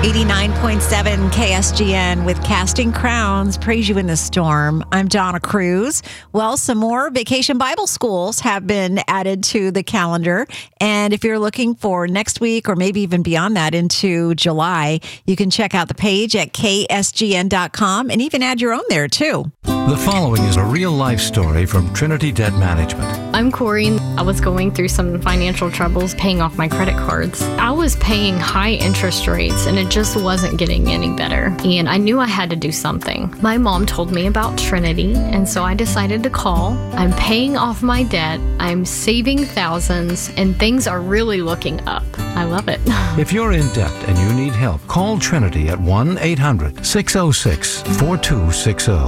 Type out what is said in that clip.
89.7 KSGN with Casting Crowns, Praise You in the Storm. I'm Donna Cruz. Well, some more Vacation Bible Schools have been added to the calendar. And if you're looking for next week or maybe even beyond that into July, you can check out the page at ksgn.com and even add your own there too. The following is a real-life story from Trinity Debt Management. I'm Corey. I was going through some financial troubles paying off my credit cards. I was paying high interest rates and it just wasn't getting any better. And I knew I had to do something. My mom told me about Trinity, and so I decided to call. I'm paying off my debt. I'm saving thousands, and things are really looking up. I love it. If you're in debt and you need help, call Trinity at 1-800-606-4260.